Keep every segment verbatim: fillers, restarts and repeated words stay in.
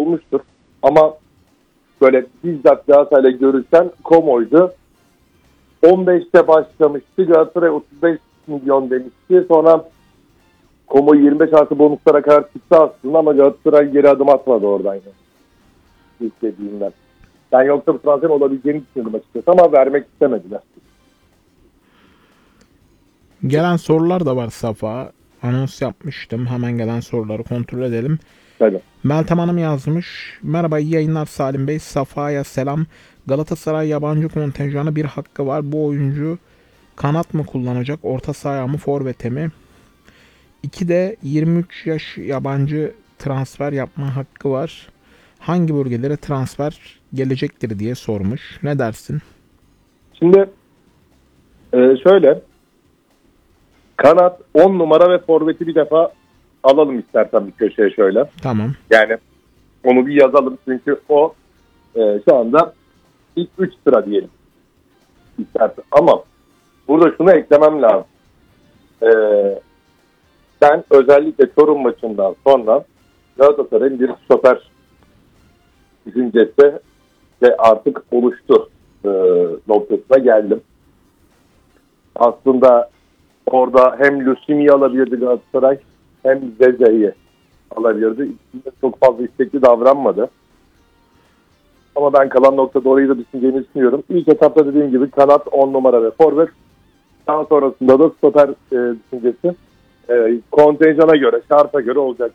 olmuştur. Ama böyle bizzat Galatasaray'la görüşen Komo'ydu. on beşte başlamıştı. Galatasaray otuz beş milyon demişti. Sonra Komo yirmi beş artı bonuslara kadar çıktı aslında ama Galatasaray geri adım atmadı oradan. Yani. İstediğinden. Ben yoksa bu transfer olabileceğini düşünüyordum açıkçası ama vermek istemediler. Gelen sorular da var Safa. Anons yapmıştım. Hemen gelen soruları kontrol edelim. Hadi. Meltem Hanım yazmış. Merhaba, iyi yayınlar Salim Bey. Safa'ya selam. Galatasaray yabancı kontenjanı bir hakkı var. Bu oyuncu kanat mı kullanacak? Orta saha mı? Forvete mi? İki de yirmi üç yaş yabancı transfer yapma hakkı var. Hangi bölgelere transfer gelecektir diye sormuş. Ne dersin? Şimdi e, şöyle kanat on numara ve forveti bir defa alalım istersen bir köşeye şöyle. Tamam. Yani onu bir yazalım çünkü o e, şu anda ilk üç sıra diyelim istersen. Ama burada şunu eklemem lazım. E, ben özellikle Çorum maçından sonra Galatasaray'ın bir stoper düşüncesi ve artık oluştu e, noktasına geldim. Aslında orada hem Lusimi'yi alabilirdi Galatasaray hem Zeze'yi alabilirdi. İkisinde çok fazla istekli davranmadı. Ama ben kalan noktada orayı da düşüneceğini düşünüyorum. İlk etapta dediğim gibi kanat on numara ve forvet. Daha sonrasında da stoper e, düşüncesi e, kontenjana göre, şarta göre olacak.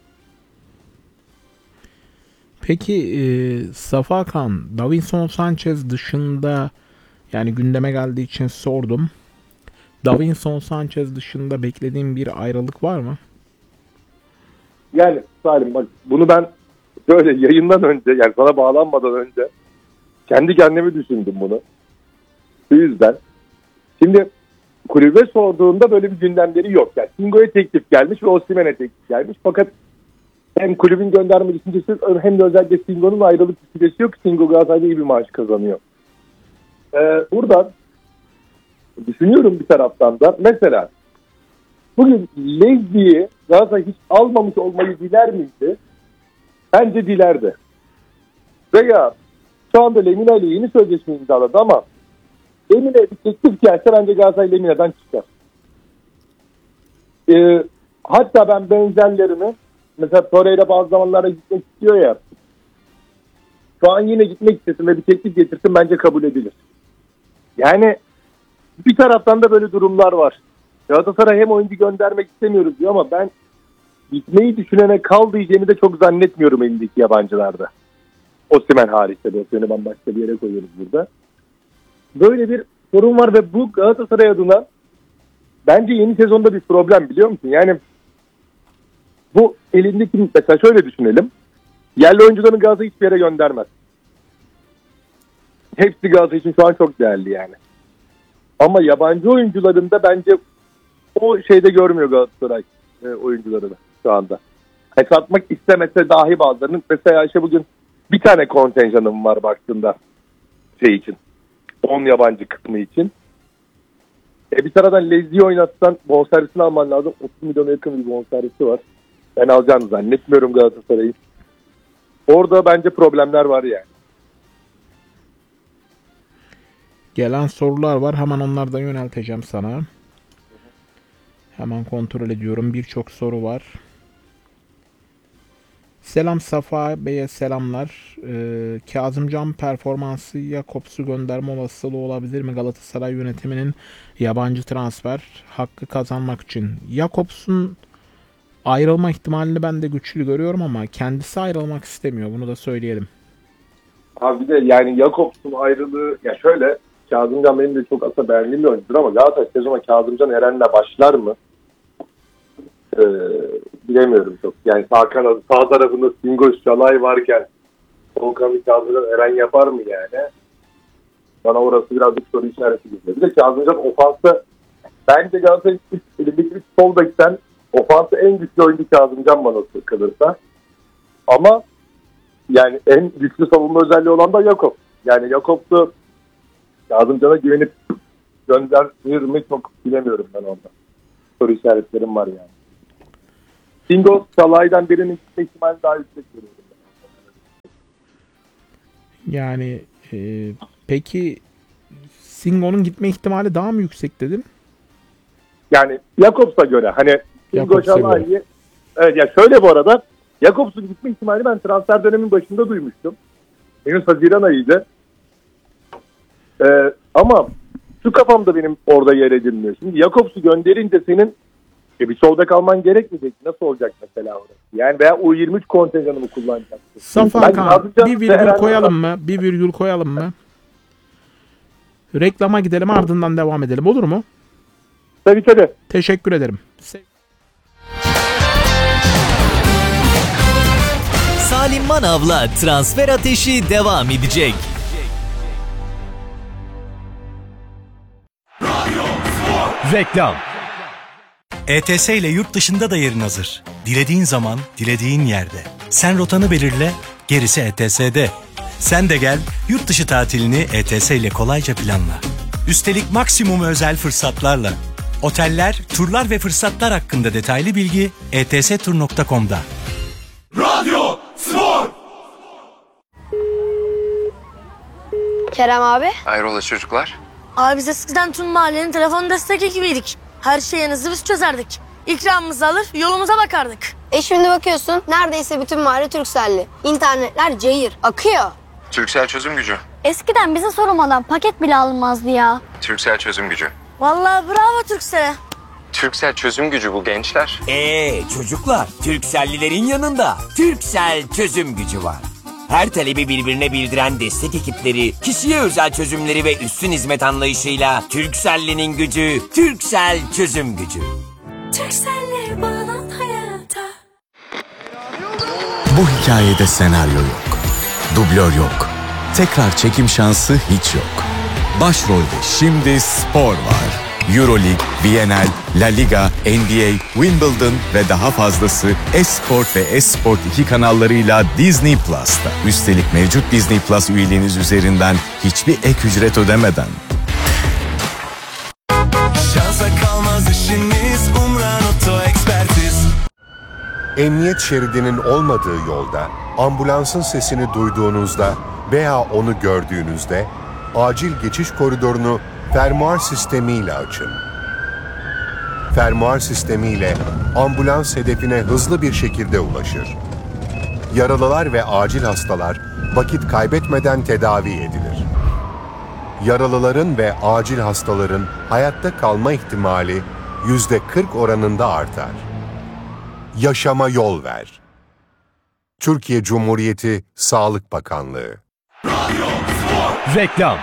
Peki e, Safa Kan, Davinson Sanchez dışında, yani gündeme geldiği için sordum. Davinson Sanchez dışında beklediğin bir ayrılık var mı? Yani Salim bak bunu ben böyle yayından önce, yani sana bağlanmadan önce kendi kendime düşündüm bunu. Bu yüzden şimdi kulübe sorduğunda böyle bir gündemleri yok. Yani Singo'ya teklif gelmiş ve Osimhen'e teklif gelmiş. Fakat hem kulübün gönderme düşüncesi hem de özellikle Singo'nun ayrılık düşüncesi yok. Singo Galatasaray'da iyi bir maaş kazanıyor. Ee, buradan düşünüyorum bir taraftan da. Mesela bugün Lezi'yi Galatasaray hiç almamış olmayı diler miydi? Bence dilerdi. Veya şu anda Lemina ile yeni sözleşme imzaladı ama Lemina'ya bir teklif gelse bence Galatasaray Lemina'dan çıkar. Ee, hatta ben benzerlerimi mesela Torreira bazı zamanlarda gitmek istiyor ya, şu an yine gitmek istesin ve bir teklif getirsin bence kabul edilir. Yani bir taraftan da böyle durumlar var. Galatasaray hem oyuncu göndermek istemiyoruz diyor ama ben gitmeyi düşünene kal diyeceğini de çok zannetmiyorum elindeki yabancılarda. Osimhen hariç de Osimhen'i bambaşka bir yere koyuyoruz burada. Böyle bir sorun var ve bu Galatasaray adına bence yeni sezonda bir problem, biliyor musun? Yani bu elindeki, mesela şöyle düşünelim. Yerli oyuncuların Galatasaray hiçbir yere göndermez. Hepsi Galatasaray için şu an çok değerli yani. Ama yabancı oyuncuların da bence o şeyde görmüyor Galatasaray e, oyuncuları da şu anda. Yani satmak istemese dahi bazılarının, mesela işte bugün bir tane kontenjanım var baktığında şey için. on yabancı kısmı için. E bir taraftan Lezi'yi oynatsan bonservisini alman lazım. otuz milyona yakın bir bonservisi var. Ben alacağını zannetmiyorum Galatasaray'ı. Orada bence problemler var yani. Gelen sorular var. Hemen onlardan yönelteceğim sana. Hemen kontrol ediyorum. Birçok soru var. Selam Safa Bey'e selamlar. Ee, Kazımcan performansı Jakobs'u gönderme olasılığı olabilir mi Galatasaray yönetiminin yabancı transfer hakkı kazanmak için? Jakobs'un ayrılma ihtimalini ben de güçlü görüyorum ama kendisi ayrılmak istemiyor. Bunu da söyleyelim. Abi bir de yani Jakobs'un ayrılığı, ya şöyle, Kazımcan benim de çok aslında beğendiğim bir oyuncudur ama Galatasaray sezona Kazımcan Eren'le başlar mı? Ee, bilemiyorum çok. Yani sağ, kanadı, sağ tarafında Singo Şalay varken Volkan Kazımcan Eren yapar mı yani? Bana orası birazcık soru işareti geliyor. Bir de Kazımcan ofansı, bence Galatasaray'ın elindeki bir sol bekten ofansı en güçlü oyuncu Kazımcan bana kalırsa. Ama yani en güçlü savunma özelliği olan da Jakob. Yani Jakobs'u Kazımcan'a güvenip gönderir mi çok bilemiyorum ben onda. Soru işaretlerim var yani. Singo Salah'dan birinin gitme ihtimali daha yüksek görüyorum. Yani e, peki Singo'nun gitme ihtimali daha mı yüksek dedin? Yani Jakobs'a göre hani Singo Jakobs'a göre. Şalai'yi, evet ya şöyle bu arada Jakobs'un gitme ihtimali ben transfer dönemin başında duymuştum. Henüz Haziran ayıydı. Ee, ama şu kafamda benim orada yer edilmiyor. Şimdi Jakobs'u gönderince senin e, bir solda kalman gerekmeyecek. Nasıl olacak mesela orası? Yani veya U yirmi üç kontenjanı mı kullanacaksın? Safa Kaan, bir virgül Eren- koyalım mı? Bir virgül koyalım mı? Reklama gidelim, ardından devam edelim, olur mu? Tabii tabii. Teşekkür ederim. Salim Manav'la transfer ateşi devam edecek. Reklam. E T S ile yurt dışında da yerin hazır. Dilediğin zaman, dilediğin yerde. Sen rotanı belirle, gerisi E T S'de. Sen de gel, yurt dışı tatilini E T S ile kolayca planla. Üstelik maksimum özel fırsatlarla. Oteller, turlar ve fırsatlar hakkında detaylı bilgi e t s tur nokta com'da. Radyo Spor. Kerem abi. Hayrola çocuklar? Abi biz eskiden tüm mahallenin telefon destek ekibiydik. Her şeyinizi biz çözerdik. İkramımızı alır yolumuza bakardık. E şimdi bakıyorsun neredeyse bütün mahalle Turkcell'li. İnternetler cayır, akıyor. Turkcell çözüm gücü. Eskiden bize sormadan paket bile alınmazdı ya. Turkcell çözüm gücü. Vallahi bravo Turkcell'e. Turkcell çözüm gücü bu gençler. Eee çocuklar, Turkcell'lilerin yanında Turkcell çözüm gücü var. Her talebi birbirine bildiren destek ekipleri, kişiye özel çözümleri ve üstün hizmet anlayışıyla Turkcell'linin gücü, Turkcell çözüm gücü. Turkcell'le bağlan hayata. Bu hikayede senaryo yok, dublör yok, tekrar çekim şansı hiç yok. Başrolde şimdi spor var. Euroleague, V N L, La Liga, N B A, Wimbledon ve daha fazlası Esport ve Esport iki kanallarıyla Disney Plus'ta. Üstelik mevcut Disney Plus üyeliğiniz üzerinden hiçbir ek ücret ödemeden. Şansa kalmaz işiniz Umran Oto Ekspertiz. Emniyet şeridinin olmadığı yolda ambulansın sesini duyduğunuzda veya onu gördüğünüzde acil geçiş koridorunu fermuar sistemiyle açın. Fermuar sistemiyle ambulans hedefine hızlı bir şekilde ulaşır. Yaralılar ve acil hastalar vakit kaybetmeden tedavi edilir. Yaralıların ve acil hastaların hayatta kalma ihtimali yüzde kırk oranında artar. Yaşama yol ver. Türkiye Cumhuriyeti Sağlık Bakanlığı. Reklam.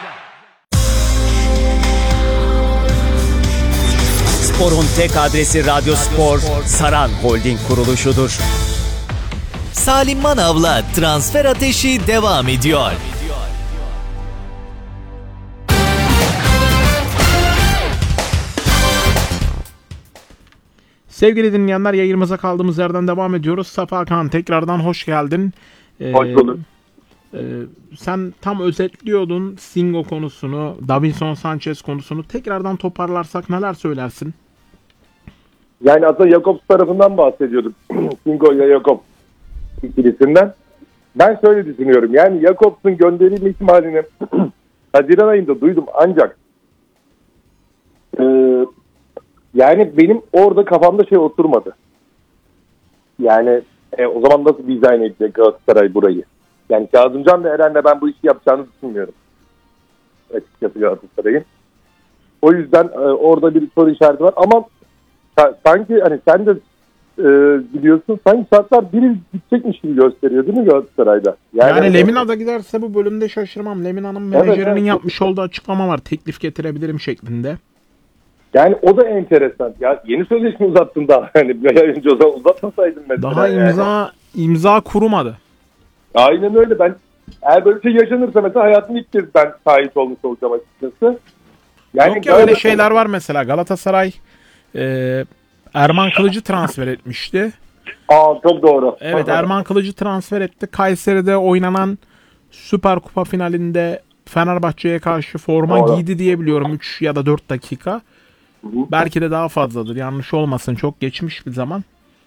Spor'un tek adresi Radyo Spor, Saran Holding kuruluşudur. Salim Manav'la transfer ateşi devam ediyor. Sevgili dinleyenler, yayınımıza kaldığımız yerden devam ediyoruz. Safa Kaan, tekrardan hoş geldin. Ee, Hoş bulduk. e, sen tam özetliyordun Singo konusunu, Davinson Sanchez konusunu. Tekrardan toparlarsak neler söylersin? Yani aslında Jakobs tarafından bahsediyorduk. Singo ile Jakobs ikilisinden. Ben şöyle düşünüyorum. Yani Jakobs'un gönderilme ihtimalini Haziran ayında duydum ancak e, yani benim orada kafamda şey oturmadı. Yani e, o zaman nasıl dizayn edecek Galatasaray burayı? Yani Kazımcan ve Eren'le ben bu işi yapacağını düşünmüyorum. Açıkçası Galatasaray'ın. O yüzden e, orada bir soru işareti var ama sanki hani sen de e, biliyorsun sanki şartlar biri gidecekmiş gibi gösteriyor değil mi Galatasaray'da? Yani, yani Lemina da giderse bu bölümde şaşırmam. Lemina'nın menajerinin evet, evet. yapmış olduğu açıklama var. Teklif getirebilirim şeklinde. Yani o da enteresan. Ya yeni sözleşme uzattın daha. Hani bir ay önce o zaman uzatmasaydın mesela. Daha imza yani. imza kurumadı. Aynen öyle. Ben eğer böyle bir şey yaşanırsa mesela hayatımda ilk kez ben şahit olmuş olacağım açıkçası. Yani yok ya öyle şeyler var mesela. Galatasaray e, Erman Kılıcı transfer etmişti. Aa çok doğru. Evet, Erman Kılıcı transfer etti. Kayseri'de oynanan Süper Kupa finalinde Fenerbahçe'ye karşı forma doğru. giydi diye biliyorum. üç ya da dört dakika. Hı hı. Belki de daha fazladır. Yanlış olmasın. Çok geçmiş bir zaman.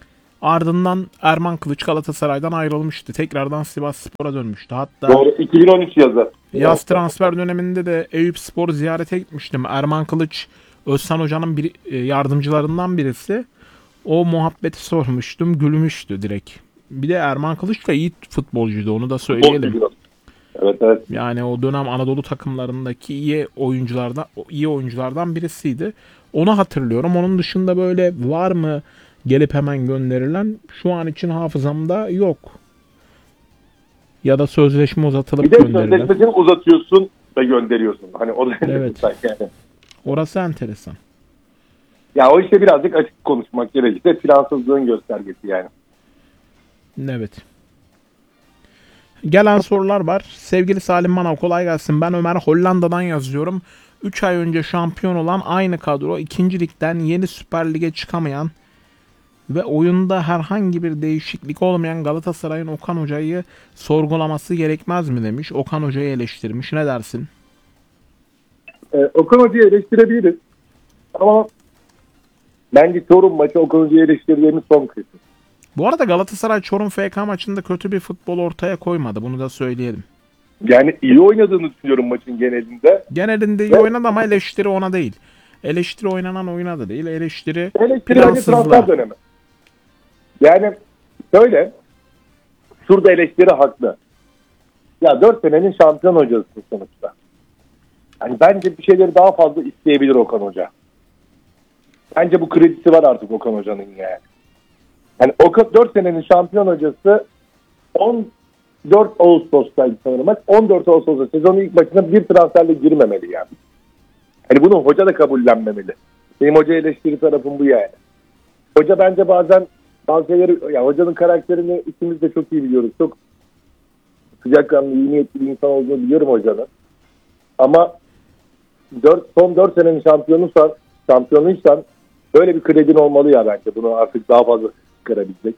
Ardından Erman Kılıç Galatasaray'dan ayrılmıştı. Tekrardan Sivasspor'a dönmüştü. Hatta Doğru, iki bin on üç yazı. yaz transfer döneminde de Eyüpspor'u ziyarete gitmiştim. Erman Kılıç Özcan Hoca'nın bir, yardımcılarından birisi. O muhabbeti sormuştum. Gülmüştü direkt. Bir de Erman Kılıç da iyi futbolcuydu. Onu da söyleyelim. Evet, evet. Yani o dönem Anadolu takımlarındaki iyi oyunculardan iyi oyunculardan birisiydi. Onu hatırlıyorum. Onun dışında böyle var mı gelip hemen gönderilen? Şu an için hafızamda yok. Ya da sözleşme uzatılıp bir de gönderilen. sözleşmesini uzatıyorsun ve gönderiyorsun. Hani o da evet. Yani. Orası enteresan. Ya o işte birazcık açık konuşmak gerekirse plansızlığın göstergesi yani. Evet. Gelen sorular var. Sevgili Salim Manav, kolay gelsin. Ben Ömer, Hollanda'dan yazıyorum. üç ay önce şampiyon olan aynı kadro, ikinci ligden yeni Süper Lig'e çıkamayan ve oyunda herhangi bir değişiklik olmayan Galatasaray'ın Okan Hoca'yı sorgulaması gerekmez mi demiş. Okan Hoca'yı eleştirmiş. Ne dersin? Ee, Okan Hoca'yı eleştirebiliriz. Ama bence Çorum maçı Okan Hoca'yı eleştirdiğimiz son kritik. Bu arada Galatasaray Çorum F K maçında kötü bir futbol ortaya koymadı. Bunu da söyleyelim. Yani iyi oynadığını düşünüyorum maçın genelinde. Genelinde iyi evet. oynadı ama eleştiri ona değil. Eleştiri oynanan oyuna da değil. Eleştiri, eleştiri transfer dönemi. Yani şöyle, şurada eleştiri haklı. Ya dört senenin şampiyon hocasısın sonuçta. Yani bence bir şeyleri daha fazla isteyebilir Okan Hoca. Bence bu kredisi var artık Okan Hoca'nın yani. Yani o dört senenin şampiyon hocası on dört Ağustos'taydı sanırım. on dört Ağustos'ta sezonun ilk maçına bir transferle girmemeli yani. Yani bunu hoca da kabullenmemeli. Benim hoca eleştiri tarafım bu yani. Hoca bence bazen bazı şeyleri, yani hocanın karakterini ikimiz de çok iyi biliyoruz. Çok sıcakkanlı, iyi niyetli bir insan olduğunu biliyorum hocanın. Ama dört, son dört senenin şampiyonuysan, şampiyonuysan böyle bir kredin olmalı ya bence. Bunu artık daha fazla çıkarabilecek.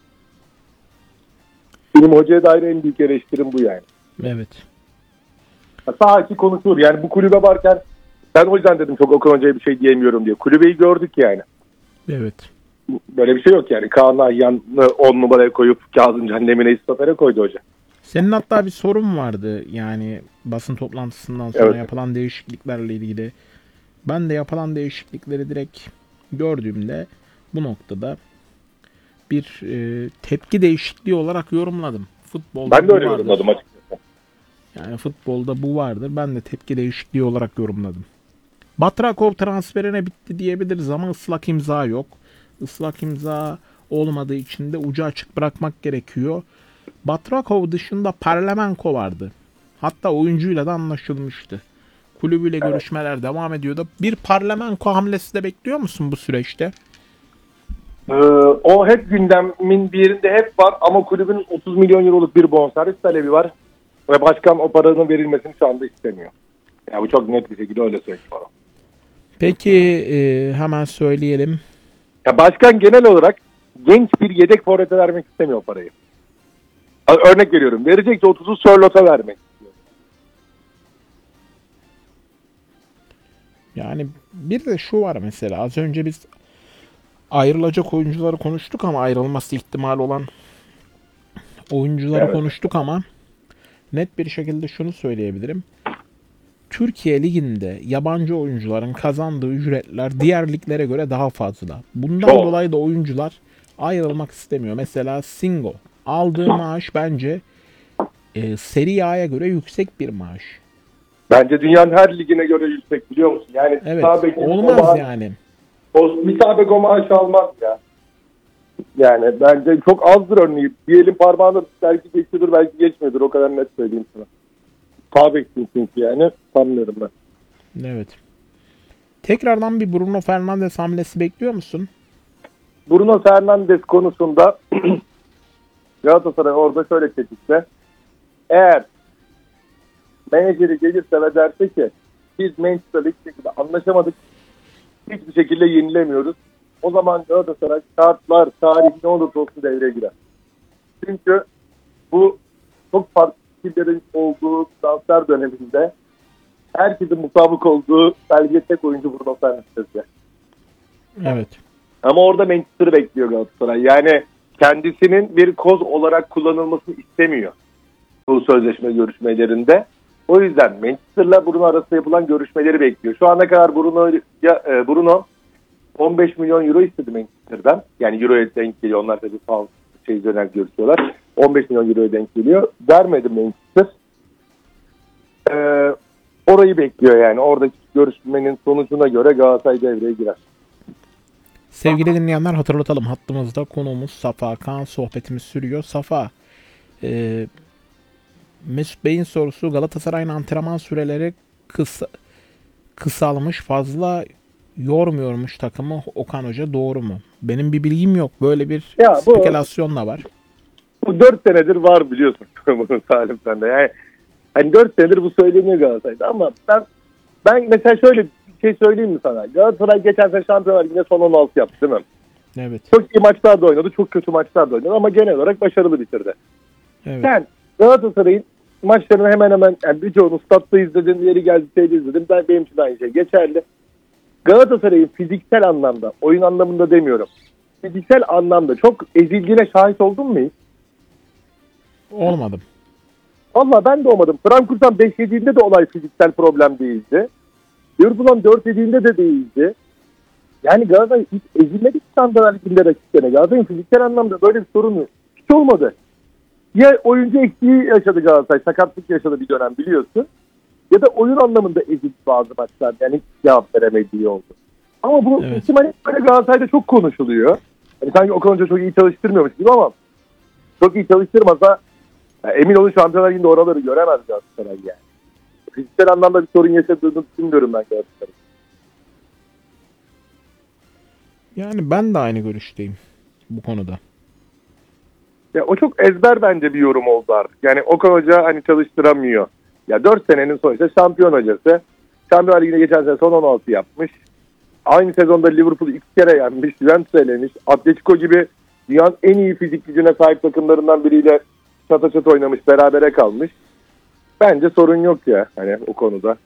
Benim hocaya dair en büyük eleştirim bu yani. Evet. Sahaki konuşulur. Yani bu kulübe varken ben o yüzden dedim çok Okan Hoca'ya bir şey diyemiyorum diye. Kulübeyi gördük yani. Evet. Böyle bir şey yok yani. Kaan Ayhan'ı on numaraya koyup Kazımcan Lemine'yi stopere koydu hoca. Senin hatta bir sorun vardı yani basın toplantısından sonra evet. yapılan değişikliklerle ilgili. Ben de yapılan değişiklikleri direkt gördüğümde bu noktada bir e, tepki değişikliği olarak yorumladım. Futbolda ben de öyle vardır. yorumladım açıkçası. Yani futbolda bu vardır. Ben de tepki değişikliği olarak yorumladım. Batrakov transferine bitti diyebiliriz ama ıslak imza yok. Islak imza olmadığı için de ucu açık bırakmak gerekiyor. Batrakov dışında Parlemenko vardı. Hatta oyuncuyla da anlaşılmıştı. Kulübüyle evet. görüşmeler devam ediyordu. Bir Parlemenko hamlesi de bekliyor musun bu süreçte? Ee, o hep gündemin bir yerinde hep var ama kulübün otuz milyon euroluk bir bonservis talebi var. Ve başkan o paranın verilmesini şu anda istemiyor. Yani bu çok net bir şekilde öyle söyleyeyim bana. Peki e, hemen söyleyelim. Ya başkan genel olarak genç bir yedek forvete vermek istemiyor parayı. Örnek veriyorum. Verecekse otuzu Sörlot'a vermek istiyor. Yani bir de şu var mesela. Az önce biz ayrılacak oyuncuları konuştuk ama ayrılması ihtimali olan oyuncuları evet. konuştuk ama net bir şekilde şunu söyleyebilirim. Türkiye Ligi'nde yabancı oyuncuların kazandığı ücretler diğer liglere göre daha fazla. Bundan Çok. dolayı da oyuncular ayrılmak istemiyor. Mesela Singo aldığı maaş bence e, Serie A'ya göre yüksek bir maaş. Bence dünyanın her ligine göre yüksek biliyor musun? Yani evet, olmaz maaş, yani. O Misabego maaş almaz ya. Yani bence çok azdır örneği. Bir elin parmağını belki geçiyordur belki geçmiyordur. O kadar net söyleyeyim sana. Tabeksin çünkü yani. Sanmıyorum ben. Evet. Tekrardan bir Bruno Fernandes hamlesi bekliyor musun? Bruno Fernandes konusunda Galatasaray orada şöyle tetikte. Eğer menajeri gelirse ve derse ki biz Manchester'da hiçbir şekilde anlaşamadık. Hiçbir şekilde yenilemiyoruz. O zaman Galatasaray şartlar, tarih ne olursa olsun devreye girer. Çünkü bu çok farklı fikirlerin olduğu transfer döneminde herkesin mutabık olduğu belge tek oyuncu Bruno Fernandes. Evet. Ama orada Manchester'ı bekliyor Galatasaray. Yani kendisinin bir koz olarak kullanılmasını istemiyor bu sözleşme görüşmelerinde. O yüzden Manchester'la Bruno arasında yapılan görüşmeleri bekliyor. Şu ana kadar Bruno, ya, Bruno on beş milyon euro istedi Manchester'dan. Yani euroya denk geliyor. Onlar tabii pound şey üzerinden görüşüyorlar. on beş milyon euroya denk geliyor. Vermedi Manchester. Ee, orayı bekliyor yani. Oradaki görüşmenin sonucuna göre Galatasaray devreye girer. Sevgili dinleyenler, hatırlatalım, hattımızda konuğumuz Safa Kaan, sohbetimiz sürüyor. Safa, e, Mesut Bey'in sorusu: Galatasaray'ın antrenman süreleri kısa, kısalmış, fazla yormuyormuş takımı Okan Hoca, doğru mu? Benim bir bilgim yok. Böyle bir ya bu, spekülasyon da var. Bu dört senedir var, biliyorsun bunu Salim sen de. Yani hani dört senedir bu söyleniyor Galatasaray'da ama ben ben mesela şöyle bir şey söyleyeyim mi sana? Galatasaray geçen sene Şampiyonlar Ligi'nde son on altı yaptı değil mi? Evet. Çok iyi maçlar da oynadı, çok kötü maçlar da oynadı ama genel olarak başarılı bitirdi. Evet. Sen Galatasaray'ın maçlarını hemen hemen yani birçoğunu statta izledin, yeri geldi şeyde izledim. Ben, benim için aynı şey geçerli. Galatasaray'ın fiziksel anlamda, oyun anlamında demiyorum, fiziksel anlamda çok ezildiğine şahit oldun mu hiç? Olmadım. Valla ben de olmadım. Frankfurt'tan beş yediğinde de olay fiziksel problem değildi. Liverpool'dan dört yediğinde de değildi. Yani Galatasaray hiç ezilmedi ki Şampiyonlar Ligi'nde rakiplerine. Galatasaray'ın fiziksel anlamda böyle bir sorunu hiç olmadı. Ya oyuncu eksiği yaşadı Galatasaray, sakatlık yaşadı bir dönem biliyorsun. Ya da oyun anlamında ezildi bazı maçlar. Yani hiç cevap veremediği oldu. Ama bu evet. ihtimalle böyle Galatasaray'da çok konuşuluyor. Yani sanki Okan Hoca çok iyi çalıştırmıyormuş gibi ama çok iyi çalıştırmasa yani emin olun Şampiyonlar Ligi'nde oraları göremez Galatasaray yani. Fiziksel anlamda bir sorun yaşadığını düşünmüyorum ben Galatasaray'ın. Yani ben de aynı görüşteyim bu konuda. Ya o çok ezber bence bir yorum oldu artık. Yani Okan Hoca hani çalıştıramıyor. Ya dört senenin sonuçta şampiyon hocası. Şampiyonlar Ligi'ne geçen sene son on altı yapmış. Aynı sezonda Liverpool'u iki kere yenmiş. Juventus'u elemiş. Atletico gibi dünyanın en iyi fizik gücüne sahip takımlarından biriyle çata çata oynamış. Berabere kalmış. Bence sorun yok ya hani o konuda.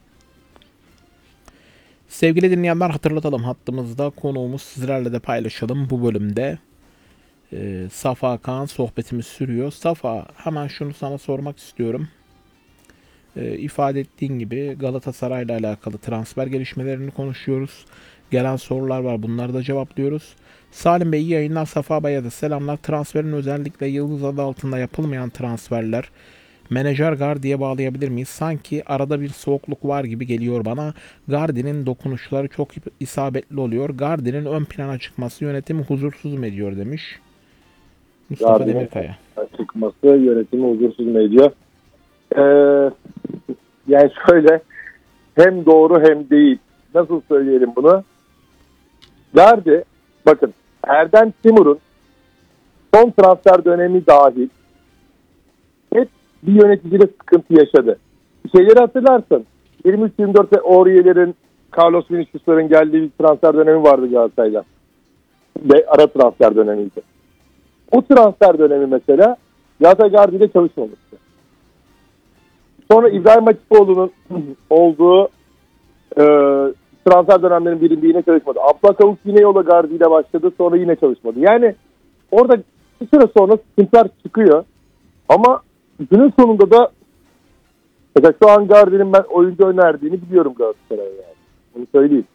Sevgili dinleyenler, hatırlatalım, hattımızda konuğumuz, sizlerle de paylaşalım bu bölümde. Ee, Safa Kaan, sohbetimiz sürüyor. Safa, hemen şunu sana sormak istiyorum. Ee, ifade ettiğin gibi Galatasaray'la alakalı transfer gelişmelerini konuşuyoruz. Gelen sorular var, bunları da cevaplıyoruz. Salim Bey iyi yayınlar, Safa Bey'e de selamlar. Transferin özellikle Yıldız adı altında yapılmayan transferler menajer Gardi'ye bağlayabilir miyiz? Sanki arada bir soğukluk var gibi geliyor bana. Gardi'nin dokunuşları çok isabetli oluyor. Gardi'nin ön plana çıkması yönetimi huzursuz mu ediyor demiş Mustafa Gardi'nin Demirkaya. Çıkması yönetimi huzursuz mu ediyor? Ee, yani şöyle, hem doğru hem değil. Nasıl söyleyelim bunu? Gardi, bakın Erden Timur'un son transfer dönemi dahil hep bir yöneticiyle sıkıntı yaşadı. Şeyleri hatırlarsın. yirmi üç yirmi dörtte Aurier'lerin, Carlos Vinicius'ların geldiği bir transfer dönemi vardı Galatasaray'da. Ve ara transfer dönemiydi. O transfer dönemi mesela Galatasaray Gardi ile çalışmamıştı. Sonra İbrahim Hatipoğlu'nun olduğu e, transfer dönemlerinin birinde yine çalışmadı. Abdullah Kavuk yine yola Gardi ile başladı, sonra yine çalışmadı. Yani orada bir süre sonra sıkıntılar çıkıyor. Ama günün sonunda da mesela şu an Gardi'nin ben oyuncu önerdiğini biliyorum Galatasaray'a yani. Bunu söyleyeyim.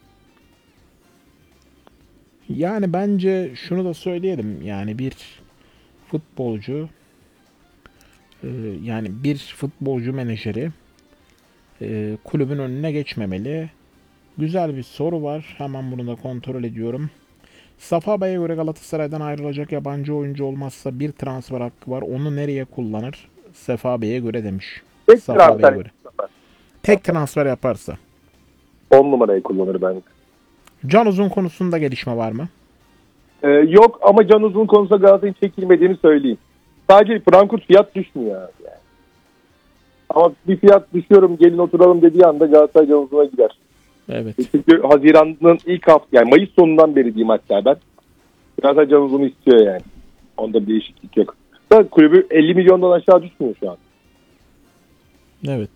Yani bence şunu da söyleyelim. Yani bir futbolcu e, yani bir futbolcu menajeri e, kulübün önüne geçmemeli. Güzel bir soru var. Hemen bunu da kontrol ediyorum. Safa Bey'e göre Galatasaray'dan ayrılacak yabancı oyuncu olmazsa bir transfer hakkı var. Onu nereye kullanır? Safa Bey'e göre demiş. Tek Safa transfer Bey'e göre. Tek transfer yaparsa. on numarayı kullanır bence. Can Uzun konusunda gelişme var mı? Ee, yok ama Can Uzun konusunda Galatasaray'ın çekilmediğini söyleyeyim. Sadece Frankfurt fiyat düşmüyor abi yani. Ama bir fiyat düşüyorum gelin oturalım dediği anda Galatasaray Can Uzun'a gider. Evet. Çünkü Haziran'ın ilk hafta yani Mayıs sonundan beri diyeyim hatta ben. Galatasaray Can Uzun'u istiyor yani. Onda bir değişiklik yok. Da kulübü elli milyondan aşağı düşmüyor şu an. Evet.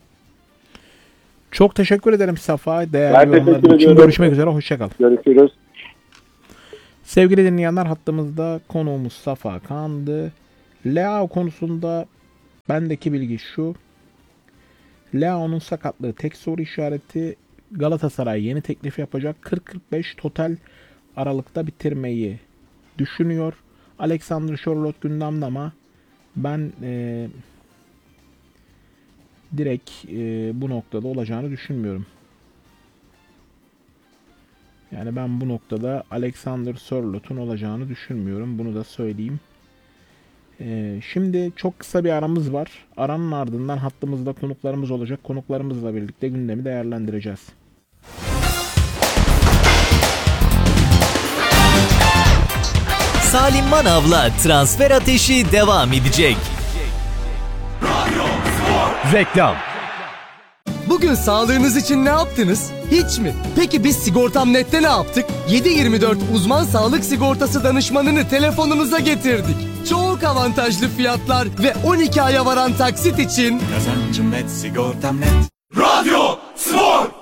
Çok teşekkür ederim Safa. Ben Değerli yorumların için. ediyorum. Görüşmek üzere. Hoşça kal. Görüşürüz. Sevgili dinleyenler, hattımızda konuğumuz Safa Kağan'dı. Leao konusunda bendeki bilgi şu. Leao'nun sakatlığı tek soru işareti. Galatasaray yeni teklif yapacak. kırk kırk beş total aralıkta bitirmeyi düşünüyor. Alexander Sörloth gündemde ama ben e, direkt e, bu noktada olacağını düşünmüyorum. Yani ben bu noktada Alexander Sörloth'un olacağını düşünmüyorum. Bunu da söyleyeyim. Ee, şimdi çok kısa bir aramız var. Aranın ardından hattımızda konuklarımız olacak. Konuklarımızla birlikte gündemi değerlendireceğiz. Salim Manav'la Transfer Ateşi devam edecek. Reklam. Bugün sağlığınız için ne yaptınız? Hiç mi? Peki biz Sigortam Net'te ne yaptık? yedi yirmi dört uzman sağlık sigortası danışmanını telefonunuza getirdik. Çok avantajlı fiyatlar ve on iki aya varan taksit için Kazancım net, sigortam net. Radyo Spor.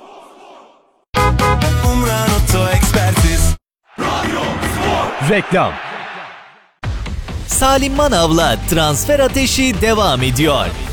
Umran Oto Ekspertiz. Radyo Spor. Reklam. Salim Manav'la Transfer Ateşi devam ediyor.